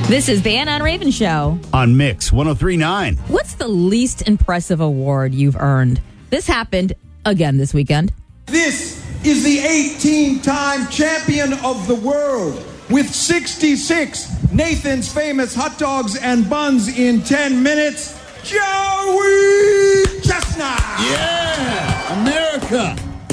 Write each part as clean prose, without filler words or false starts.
This is the Anna and Raven Show on Mix 103.9. What's the least impressive award you've earned? This happened again this weekend. This is the 18-time champion of the world with 66 Nathan's Famous hot dogs and buns in 10 minutes, Joey Chestnut. Yeah, America.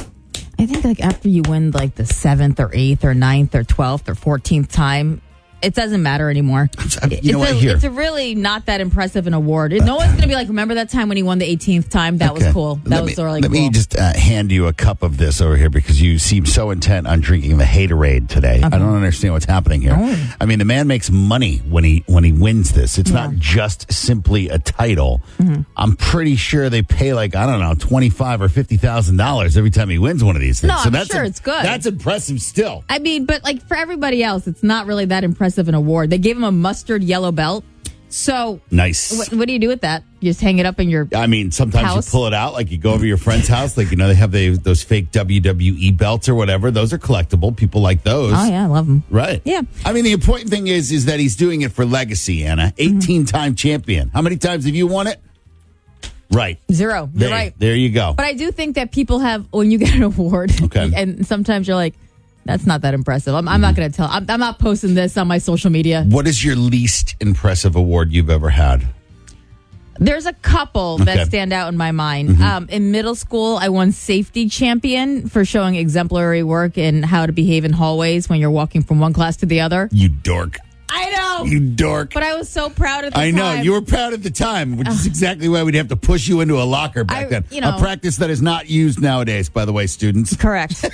I think like after you win like the 7th or 8th or 9th or 12th or 14th time, it doesn't matter anymore. It's a really not that impressive an award. No one's going to be like, remember that time when he won the 18th time? That was cool. Let me just hand you a cup of this over here because you seem so intent on drinking the Haterade today. Okay. I don't understand what's happening here. Oh. I mean, the man makes money when he wins this. It's not just simply a title. Mm-hmm. I'm pretty sure they pay like, I don't know, $25,000 or $50,000 every time he wins one of these things. No, I'm sure it's good. That's impressive still. I mean, but like for everybody else, it's not really that impressive an award. They gave him a mustard yellow belt. So nice. What do you do with that? You just hang it up in your I mean, sometimes house? You pull it out, like you go over to your friend's house, like, they have those fake WWE belts or whatever. Those are collectible. People like those. Oh, yeah, I love them. Right. Yeah. I mean, the important thing is that he's doing it for legacy, Anna. 18-time champion. How many times have you won it? Right. 0. You're right. There you go. But I do think that people have, when you get an award, and sometimes you're like, that's not that impressive. I'm not going to tell. I'm not posting this on my social media. What is your least impressive award you've ever had? There's a couple that stand out in my mind. Mm-hmm. In middle school, I won safety champion for showing exemplary work in how to behave in hallways when you're walking from one class to the other. You dork. I know. You dork. But I was so proud at the time. I know. You were proud at the time, which is exactly why we'd have to push you into a locker back then. A practice that is not used nowadays, by the way, students. Correct.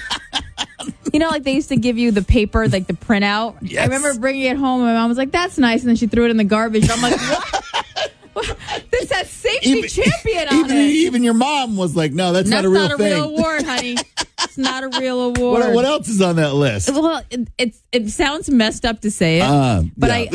Like they used to give you the paper, like the printout. Yes. I remember bringing it home. My mom was like, that's nice. And then she threw it in the garbage. I'm like, what? This has safety champion on it. Even your mom was like, no, that's not a real thing. That's not a real award, honey. It's not a real award. What else is on that list? Well, it sounds messed up to say it,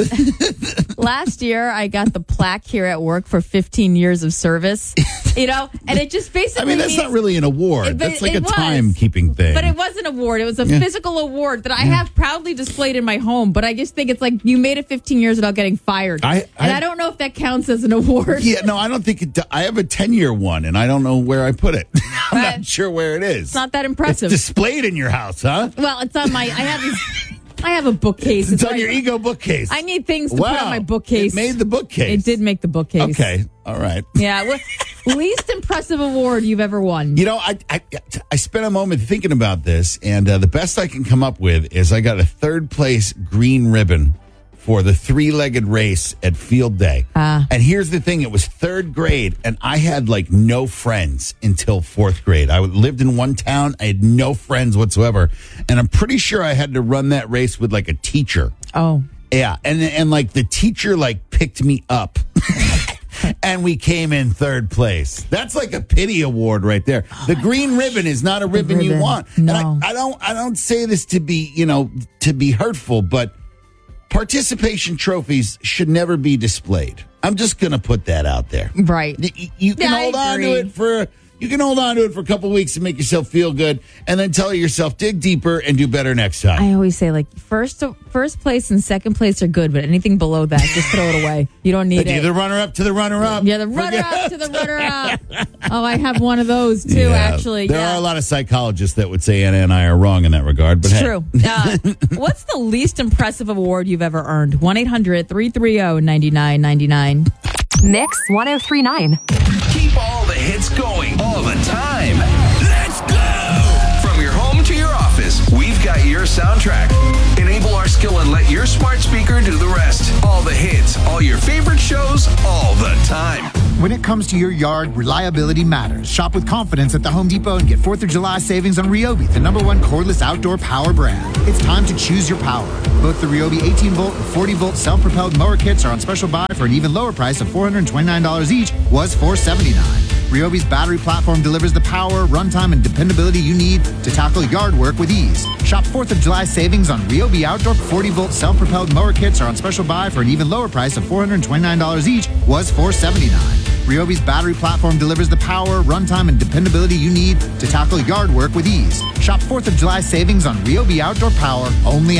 but last year I got the plaque here at work for 15 years of service. And it just basically. I mean, that's not really an award. That's like a timekeeping thing. But it was an award. It was a physical award that I have proudly displayed in my home. But I just think it's like you made it 15 years without getting fired, and I don't know if that counts as an award. Yeah, no, I don't think it. I have a 10-year one, and I don't know where I put it. I'm not sure where it is. It's not that impressive. It's displayed in your house, huh? Well, it's on my. I have a bookcase. It's on your ego bookcase. I need things to put on my bookcase. It made the bookcase. It did make the bookcase. Okay, all right. Yeah. Least impressive award you've ever won? I spent a moment thinking about this, and the best I can come up with is I got a 3rd place green ribbon for the 3-legged race at field day. And here's the thing. It was 3rd grade, and I had like no friends until 4th grade. I lived in one town. I had no friends whatsoever. And I'm pretty sure I had to run that race with like a teacher. Oh. Yeah. And like the teacher like picked me up. And we came in 3rd place. That's like a pity award right there. The green ribbon is not a ribbon you want. No. And I don't say this to be, to be hurtful, but participation trophies should never be displayed. I'm just going to put that out there. Right. You can hold on to it for a couple weeks and make yourself feel good, and then tell yourself, dig deeper and do better next time. I always say, like, first place and 2nd place are good, but anything below that, just throw it away. You don't need it. The runner-up to the runner-up. Yeah, the runner-up to the runner-up. Oh, I have one of those, too, actually. There are a lot of psychologists that would say Anna and I are wrong in that regard. But it's true. What's the least impressive award you've ever earned? 1-800-330-9999. Mix 103.9. Keep all the hits going all the time. Let's go! From your home to your office, we've got your soundtrack. Enable our skill and let your smart speaker do the rest. All the hits, all your favorite shows, all the time. When it comes to your yard, reliability matters. Shop with confidence at the Home Depot and get 4th of July savings on Ryobi, the #1 cordless outdoor power brand. It's time to choose your power. Both the Ryobi 18-volt and 40-volt self-propelled mower kits are on special buy for an even lower price of $429 each, was $479. Ryobi's battery platform delivers the power, runtime, and dependability you need to tackle yard work with ease. Shop 4th of July savings on Ryobi outdoor 40-volt self-propelled mower kits are on special buy for an even lower price of $429 each, was $479. Ryobi's battery platform delivers the power, runtime, and dependability you need to tackle yard work with ease. Shop 4th of July savings on Ryobi outdoor power only